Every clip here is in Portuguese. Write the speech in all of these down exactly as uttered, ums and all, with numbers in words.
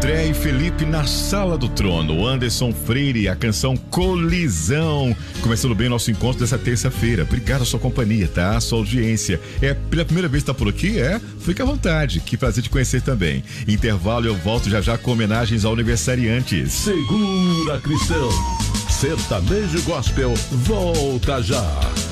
André e Felipe na Sala do Trono, Anderson Freire, a canção Colisão. Começando bem o nosso encontro dessa terça-feira. Obrigado a sua companhia, tá? A sua audiência. É pela primeira vez que tá por aqui? É? Fique à vontade, que prazer te conhecer também. Intervalo, eu volto já já com homenagens ao aniversariantes. Segura, Cristão. Sertanejo Gospel volta já.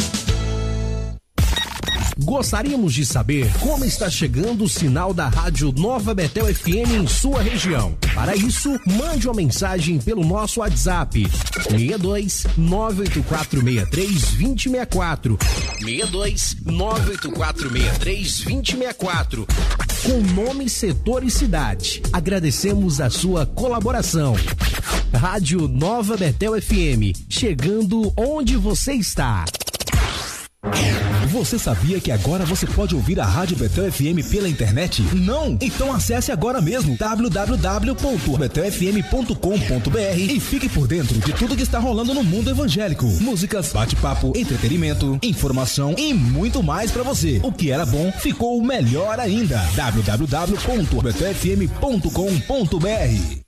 Gostaríamos de saber como está chegando o sinal da Rádio Nova Betel F M em sua região. Para isso, mande uma mensagem pelo nosso WhatsApp seis dois nove oito quatro seis três dois zero seis quatro seis dois nove oito quatro seis três dois zero seis quatro com nome, setor e cidade. Agradecemos a sua colaboração. Rádio Nova Betel F M, chegando onde você está. Você sabia que agora você pode ouvir a Rádio Betel F M pela internet? Não? Então acesse agora mesmo w w w ponto betel f m ponto com ponto b r e fique por dentro de tudo que está rolando no mundo evangélico. Músicas, bate-papo, entretenimento, informação e muito mais pra você. O que era bom ficou melhor ainda. w w w ponto betel f m ponto com ponto b r.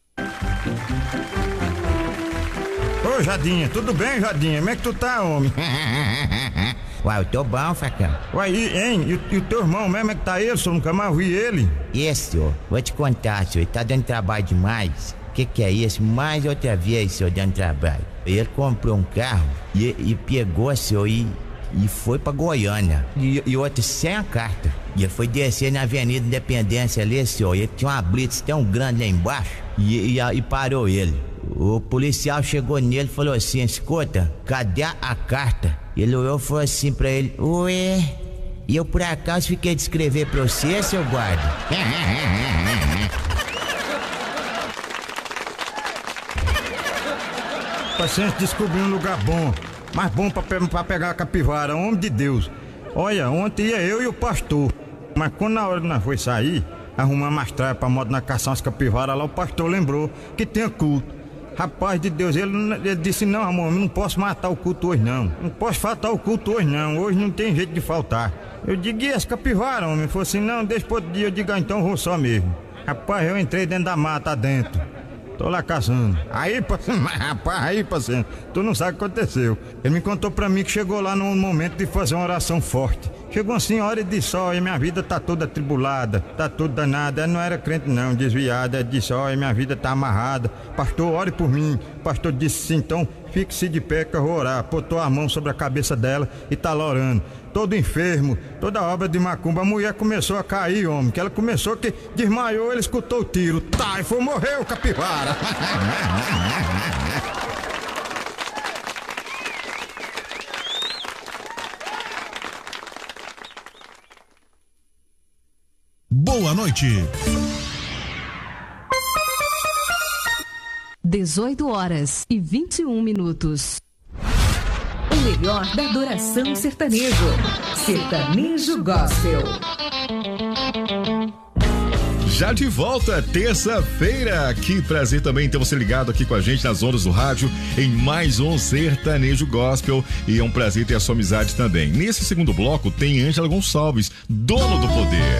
Ô Jadinha, tudo bem, Jadinha? Como é que tu tá, homem? Uai, eu tô bom, Facão. Uai, e, hein? E, e o teu irmão mesmo, é que tá ele? Senhor, nunca mais vi ele. Esse, senhor, vou te contar, senhor, ele tá dando trabalho demais. O que que é isso? Mais outra vez, senhor, dando trabalho. Ele comprou um carro e, e pegou, senhor, e, e foi pra Goiânia. E, e outro sem a carta. E ele foi descer na Avenida Independência ali, senhor, e ele tinha uma blitz tão grande lá embaixo e, e, e parou ele. O policial chegou nele e falou assim: escuta, cadê a carta? Ele olhou e falou assim pra ele: ué, e eu por acaso fiquei de escrever pra você, seu guarda? Paciente descobriu um lugar bom, mais bom pra, pra pegar a capivara, homem de Deus. Olha, ontem ia eu e o pastor, mas quando na hora que nós foi sair, arrumar mais traia pra moto na caçar as capivaras lá, o pastor lembrou que tinha culto. Rapaz de Deus, ele, ele disse: não, amor, eu não posso matar o culto hoje não. Não posso faltar o culto hoje não, hoje não tem jeito de faltar. Eu digo: e as capivaras, homem? Ele falou assim: não, deixa pro outro dia. Eu digo: ah, então eu vou só mesmo. Rapaz, eu entrei dentro da mata dentro. Tô lá caçando. Aí, rapaz, aí, parceiro, tu não sabe o que aconteceu. Ele me contou pra mim que chegou lá no momento de fazer uma oração forte. Chegou uma senhora e disse: ó, minha vida tá toda atribulada, tá toda danada. Ela não era crente não, desviada. Ela disse: ó, minha vida tá amarrada. Pastor, ore por mim. O pastor disse sim, então fique-se de pé que eu vou orar. Botou a mão sobre a cabeça dela e tá lá orando. Todo enfermo, toda obra de macumba. A mulher começou a cair, homem, que ela começou que desmaiou, ele escutou o tiro. Tá, e foi, morreu, capivara. Boa noite. dezoito horas e vinte e um minutos. O melhor da adoração sertanejo. Sertanejo Gospel. Já de volta, terça-feira. Que prazer também ter você ligado aqui com a gente nas ondas do rádio em mais um Sertanejo Gospel. E é um prazer ter a sua amizade também. Nesse segundo bloco tem Ângela Gonçalves, Dono do Poder.